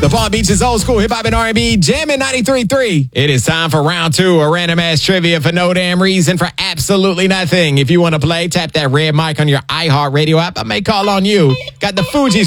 The Palm Beach's old school hip hop and R&B jamming 93.3. It is time for round 2 of random ass trivia for no damn reason for absolutely nothing. If you want to play, tap that red mic on your iHeartRadio app. I may call on you. Got the Fuji's